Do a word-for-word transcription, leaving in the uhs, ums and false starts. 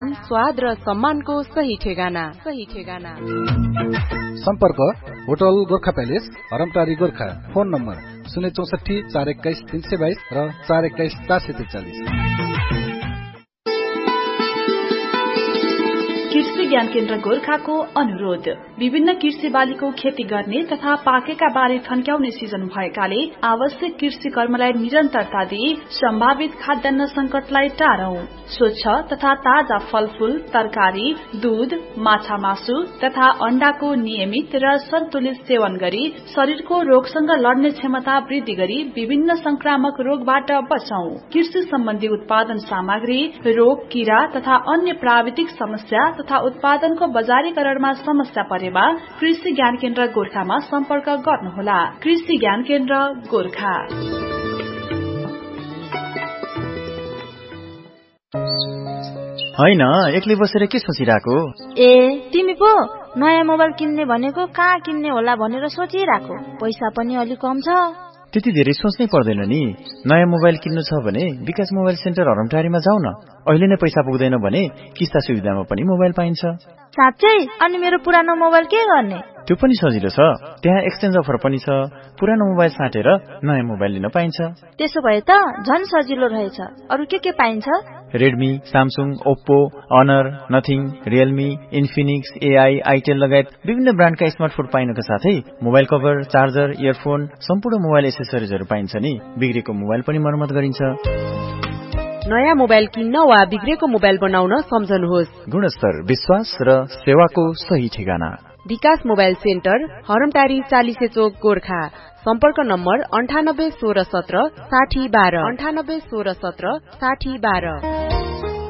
स्वाद र सम्मानको सही ठेगाना सही ठेगाना सम्पर्क hotel Gorkha palace हरमटारी Gorkha phone number शून्य चौसठी चार एक्काइस तीन सय बाइस र चार एक्काइस चार सय त्रिचालिस। कृषि ज्ञान केन्द्र गोर्खाको अनुरोध विभिन्न कृषि बालीको खेती गर्ने तथा पाकेका बाली थन्क्याउने सिजन भएकाले आवश्यक कृषि कर्मलाई निरन्तरता दिई सम्भावित खाद्यान्न संकटलाई टारौं। स्वच्छ तथा ताजा फलफूल, तरकारी, दूध, माछा मासु तथा अण्डाको नियमित र सन्तुलित सेवन गरी शरीरको रोगसँग लड्ने क्षमता वृद्धि गरी विभिन्न संक्रामक रोगबाट बचौं। कृषि सम्बन्धी उत्पादन सामग्री, रोग, कीरा तथा अन्य प्राविधिक समस्या तथा उत्पादनको बजारीकरणमा समस्या परेमा कृषि ज्ञान केन्द्र गोर्खामा सम्पर्क गर्नुहोला। कृषि ज्ञान केन्द्र गोर्खा। हैन एक्लै बसेर के सोचिराको? ए तिमी पो नयाँ मोबाइल किन्ने भनेको कहाँ किन्ने होला भनेर सोचिराको। पैसा पनि अलि कम छ। त्यति धेरै सोच्नै पर्दैन नि। नयाँ मोबाइल किन्नु छ भने विकास मोबाइल सेन्टर हरमटारीमा जाऊ न। अहिले नै पैसा पुग्दैन भने किस्ता सुविधामा पनि मोबाइल पाइन्छ। साँच्चै? अनि मेरो पुरानो मोबाइल के गर्ने? त्यो पनि सजिलो छ। त्यहाँ एक्सचेन्ज अफर पनि छ। पुरानो मोबाइल साटेर नयाँ मोबाइल लिन पाइन्छ। त्यसो भए त झन् सजिलो रहेछ। अरु के के पाइन्छ? Redmi, Samsung, Oppo, honour, nothing, Realme, Infinix, AI, Itel लगायत विभिन्न ब्रान्डका स्मार्टफोन पाइनुका साथै मोबाइल कभर, चार्जर, इयरफोन, सम्पूर्ण मोबाइल एसेसरिजहरू पाइन्छ नि। बिग्रेको मोबाइल पनि मर्मत गरिन्छ। नयाँ मोबाइल किन्न वा बिग्रेको मोबाइल बनाउन सम्झनुहोस्। गुणस्तर, विश्वास र सेवाको सही ठेगाना विकास मोबाइल सेन्टर हरमटारी चालिसे चोक गोर्खा। सम्पर्क नम्बर अन्ठानब्बे सोह्र सत्र साठी बाह्र अन्ठानब्बे सोह्र सत्र साठी बाह्र।